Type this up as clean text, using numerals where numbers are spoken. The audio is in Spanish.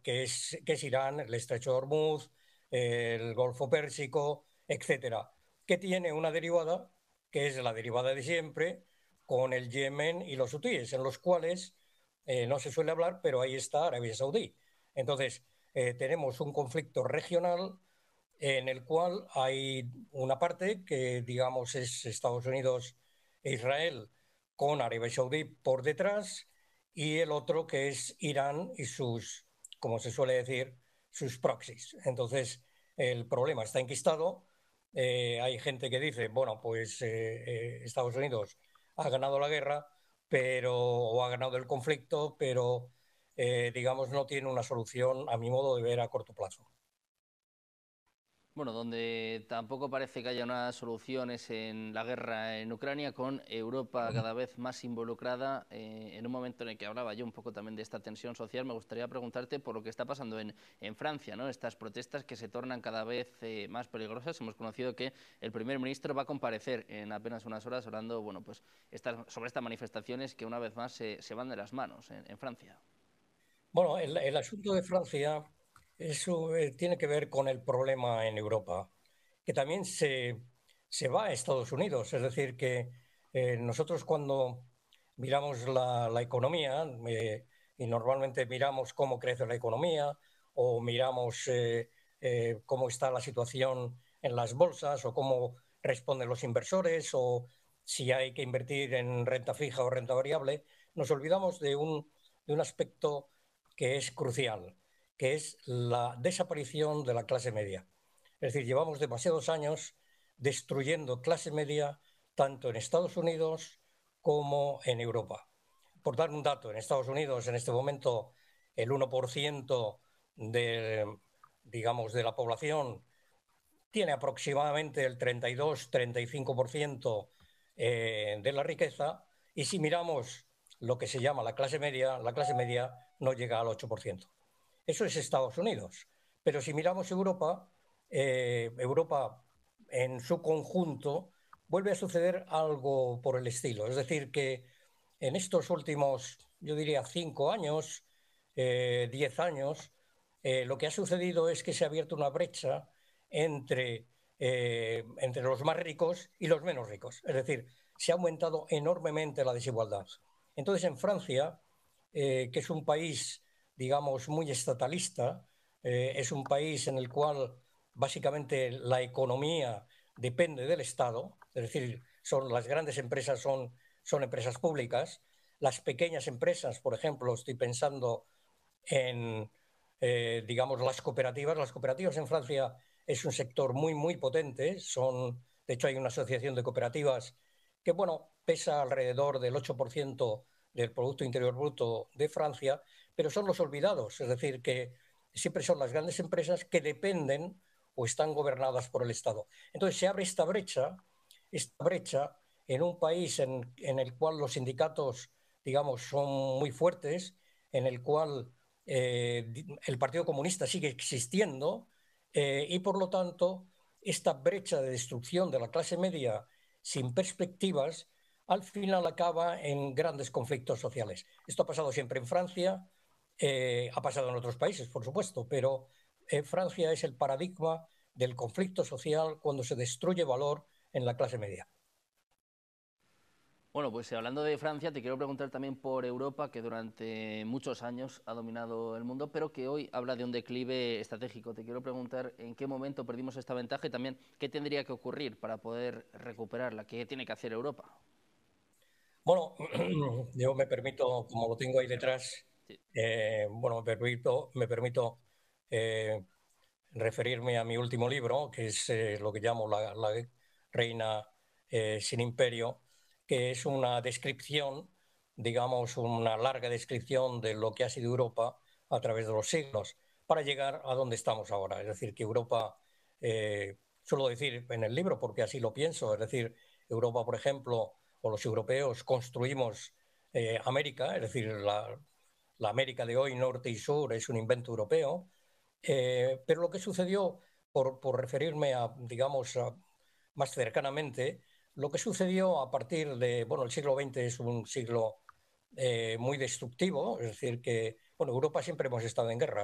que es Irán, el Estrecho de Hormuz, el Golfo Pérsico, etcétera, que tiene una derivada, que es la derivada de siempre, con el Yemen y los hutíes, en los cuales no se suele hablar, pero ahí está Arabia Saudí. Entonces, tenemos un conflicto regional en el cual hay una parte que, digamos, es Estados Unidos e Israel con Arabia Saudí por detrás, y el otro que es Irán y sus, como se suele decir, sus proxies. Entonces, el problema está enquistado. Hay gente que dice, bueno, pues Estados Unidos ha ganado la guerra, o ha ganado el conflicto, pero digamos no tiene una solución, a mi modo de ver, a corto plazo. Bueno, donde tampoco parece que haya unas soluciones en la guerra en Ucrania, con Europa cada vez más involucrada. En un momento en el que hablaba yo un poco también de esta tensión social, me gustaría preguntarte por lo que está pasando en Francia, ¿no? Estas protestas que se tornan cada vez más peligrosas. Hemos conocido que el primer ministro va a comparecer en apenas unas horas hablando, bueno, pues sobre estas manifestaciones que una vez más se van de las manos en Francia. Bueno, el asunto de Francia eso, tiene que ver con el problema en Europa, que también se va a Estados Unidos. Es decir, que nosotros cuando miramos la economía, y normalmente miramos cómo crece la economía o miramos cómo está la situación en las bolsas o cómo responden los inversores o si hay que invertir en renta fija o renta variable, nos olvidamos de un aspecto que es crucial, que es la desaparición de la clase media. Es decir, llevamos demasiados años destruyendo clase media tanto en Estados Unidos como en Europa. Por dar un dato, en Estados Unidos en este momento el 1% de, digamos, de la población tiene aproximadamente el 32-35% de la riqueza, y si miramos lo que se llama la clase media no llega al 8%. Eso es Estados Unidos. Pero si miramos Europa, Europa en su conjunto vuelve a suceder algo por el estilo. Es decir, que en estos últimos, yo diría, 5 años, 10 años, lo que ha sucedido es que se ha abierto una brecha entre, entre los más ricos y los menos ricos. Es decir, se ha aumentado enormemente la desigualdad. Entonces, en Francia, que es un país, digamos, muy estatalista, es un país en el cual básicamente la economía depende del Estado, es decir, las grandes empresas son empresas públicas, las pequeñas empresas, por ejemplo, estoy pensando en, digamos, las cooperativas en Francia es un sector muy, muy potente, de hecho hay una asociación de cooperativas que, bueno, pesa alrededor del 8% del Producto Interior Bruto de Francia, pero son los olvidados, es decir, que siempre son las grandes empresas que dependen o están gobernadas por el Estado. Entonces se abre esta brecha en un país en el cual los sindicatos, digamos, son muy fuertes, en el cual el Partido Comunista sigue existiendo, y por lo tanto esta brecha de destrucción de la clase media sin perspectivas al final acaba en grandes conflictos sociales. Esto ha pasado siempre en Francia, ha pasado en otros países, por supuesto, pero Francia es el paradigma del conflicto social cuando se destruye valor en la clase media. Bueno, pues hablando de Francia, te quiero preguntar también por Europa, que durante muchos años ha dominado el mundo, pero que hoy habla de un declive estratégico. Te quiero preguntar en qué momento perdimos esta ventaja y también qué tendría que ocurrir para poder recuperarla, qué tiene que hacer Europa. Bueno, yo me permito, como lo tengo ahí detrás, Sí. bueno, me permito eh, referirme a mi último libro, que es lo que llamo La Reina sin Imperio, que es una descripción, digamos, una larga descripción de lo que ha sido Europa a través de los siglos, para llegar a donde estamos ahora. Es decir, que Europa, suelo decir en el libro, porque así lo pienso, es decir, Europa, por ejemplo, o los europeos construimos América, es decir, la América de hoy, norte y sur, es un invento europeo, pero lo que sucedió, por referirme a, digamos, más cercanamente, lo que sucedió a partir de, bueno, el siglo XX es un siglo muy destructivo, es decir, que, bueno, Europa siempre hemos estado en guerra,